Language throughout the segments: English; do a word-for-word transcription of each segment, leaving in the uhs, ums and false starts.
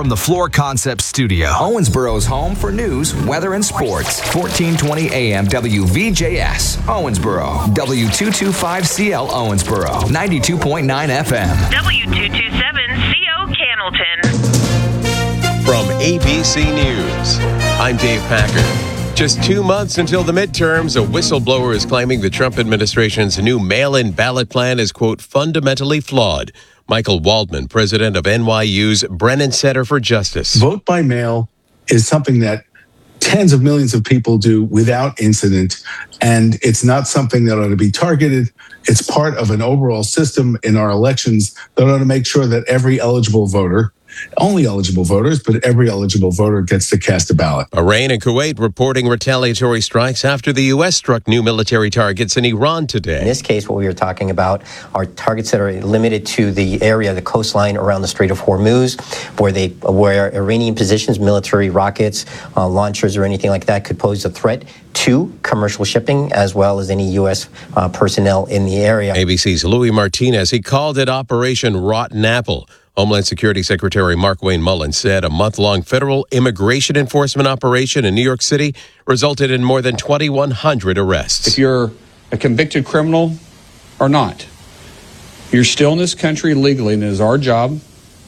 from the Floor Concepts studio, Owensboro's home for news, weather, and sports. fourteen twenty A M W V J S, Owensboro. W two twenty-five C L Owensboro, ninety-two point nine F M. W two twenty-seven C O Cannelton. From A B C News, I'm Dave Packer. Just two months until the midterms, a whistleblower is claiming the Trump administration's new mail-in ballot plan is, quote, fundamentally flawed. Michael Waldman, president of N Y U's Brennan Center for Justice. Vote by mail is something that tens of millions of people do without incident, and it's not something that ought to be targeted. It's part of an overall system in our elections that ought to make sure that every eligible voter, only eligible voters, but every eligible voter gets to cast a ballot. Bahrain and Kuwait reporting retaliatory strikes after the U S struck new military targets in Iran today. In this case, what we are talking about are targets that are limited to the area, the coastline around the Strait of Hormuz, where they, where Iranian positions, military rockets, uh, launchers, or anything like that could pose a threat to commercial shipping, as well as any U S uh, personnel in the area. A B C's Louis Martinez, he called it Operation Rotten Apple. Homeland Security Secretary Markwayne Mullins said a month-long federal immigration enforcement operation in New York City resulted in more than twenty-one hundred arrests. If you're a convicted criminal or not, you're still in this country legally, and it is our job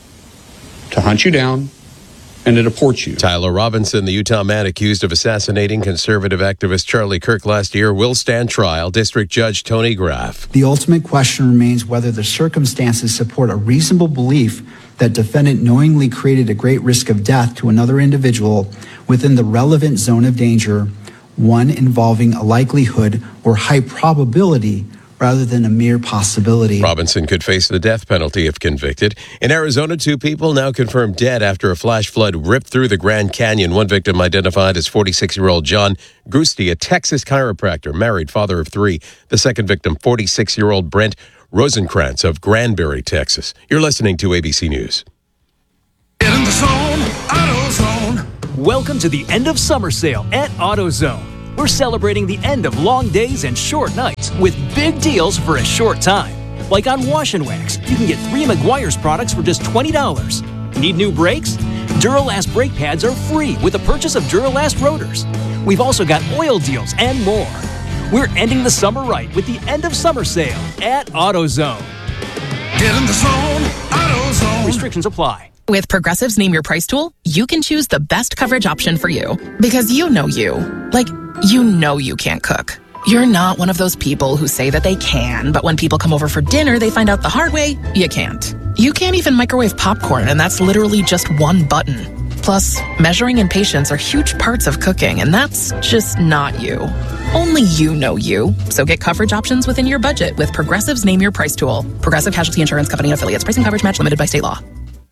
to hunt you down and to deport you. Tyler Robinson, the Utah man accused of assassinating conservative activist Charlie Kirk last year, will stand trial. District Judge Tony Graff. The ultimate question remains whether the circumstances support a reasonable belief that defendant knowingly created a great risk of death to another individual within the relevant zone of danger, one involving a likelihood or high probability rather than a mere possibility. Robinson could face the death penalty if convicted. In Arizona, two people now confirmed dead after a flash flood ripped through the Grand Canyon. One victim identified as forty-six-year-old John Gusti, a Texas chiropractor, married, father of three. The second victim, forty-six-year-old Brent Rosenkrantz of Granbury, Texas. You're listening to A B C News. Get in the zone, AutoZone. Welcome to the end of summer sale at AutoZone. We're celebrating the end of long days and short nights with big deals for a short time. Like on Wash and Wax, you can get three Meguiar's products for just twenty dollars. Need new brakes? Duralast brake pads are free with the purchase of Duralast rotors. We've also got oil deals and more. We're ending the summer right with the end of summer sale at AutoZone. Get in the zone, AutoZone. Restrictions apply. With Progressive's Name Your Price tool, you can choose the best coverage option for you. Because you know you. Like, you know you can't cook. You're not one of those people who say that they can, but when people come over for dinner, they find out the hard way, you can't. You can't even microwave popcorn, and that's literally just one button. Plus, measuring and patience are huge parts of cooking, and that's just not you. Only you know you. So get coverage options within your budget with Progressive's Name Your Price tool. Progressive Casualty Insurance Company and Affiliates. Pricing coverage match limited by state law.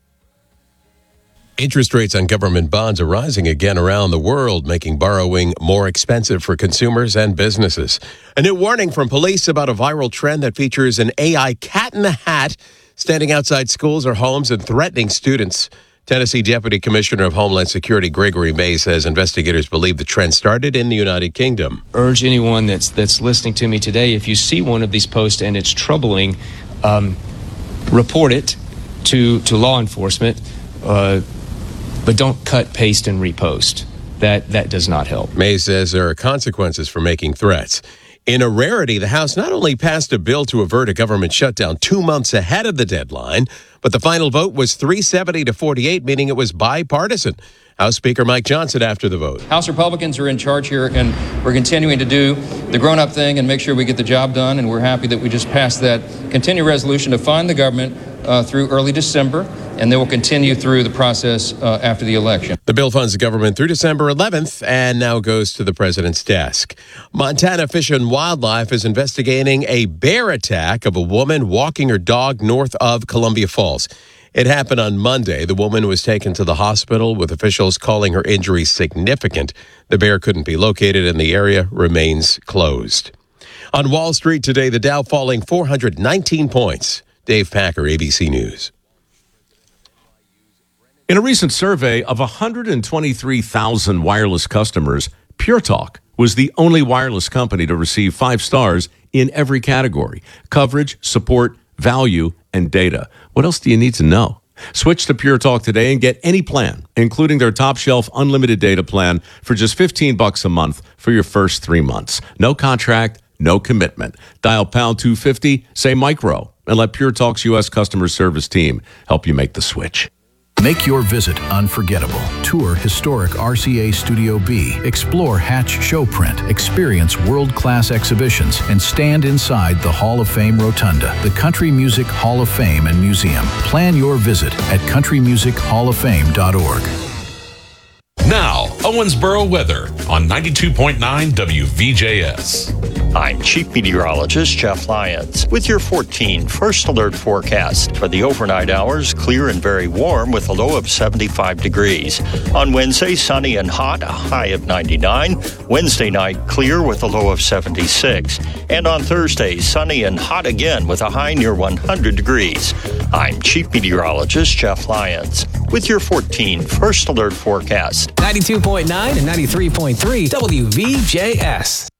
Interest rates on government bonds are rising again around the world, making borrowing more expensive for consumers and businesses. A new warning from police about a viral trend that features an A I cat in the hat standing outside schools or homes and threatening students. Tennessee Deputy Commissioner of Homeland Security Gregory May says investigators believe the trend started in the United Kingdom. Urge anyone that's that's listening to me today, if you see one of these posts and it's troubling, um, report it to, to law enforcement. Uh, But don't cut, paste, and repost. That that does not help. May says there are consequences for making threats. In a rarity, the House not only passed a bill to avert a government shutdown two months ahead of the deadline, but the final vote was three seventy to forty-eight, meaning it was bipartisan. House Speaker Mike Johnson after the vote. House Republicans are in charge here, and we're continuing to do the grown-up thing and make sure we get the job done, and we're happy that we just passed that continued resolution to fund the government uh, through early December, and then we'll continue through the process uh, after the election. The bill funds the government through December eleventh and now goes to the president's desk. Montana Fish and Wildlife is investigating a bear attack of a woman walking her dog north of Columbia Falls. It happened on Monday. The woman was taken to the hospital with officials calling her injuries significant. The bear couldn't be located and the area remains closed. On Wall Street today, the Dow falling four hundred nineteen points. Dave Packer, A B C News. In a recent survey of one hundred twenty-three thousand wireless customers, Pure Talk was the only wireless company to receive five stars in every category: coverage, support, value, and data. What else do you need to know? Switch to Pure Talk today and get any plan, including their top shelf unlimited data plan for just fifteen bucks a month for your first three months. No contract, no commitment. Dial pound two fifty, say micro, and let Pure Talk's U S customer service team help you make the switch. Make your visit unforgettable. Tour historic R C A Studio B. Explore Hatch Showprint. Experience world-class exhibitions and stand inside the Hall of Fame Rotunda, the Country Music Hall of Fame and Museum. Plan your visit at country music hall of fame dot org. Now, Owensboro weather on ninety-two point nine W V J S. I'm Chief Meteorologist Jeff Lyons with your fourteen First Alert forecast. For the overnight hours, clear and very warm with a low of seventy-five degrees. On Wednesday, sunny and hot, a high of ninety-nine. Wednesday night, clear with a low of seventy-six. And on Thursday, sunny and hot again with a high near one hundred degrees. I'm Chief Meteorologist Jeff Lyons with your fourteen First Alert forecast. ninety-two point nine and ninety-three point three W V J S.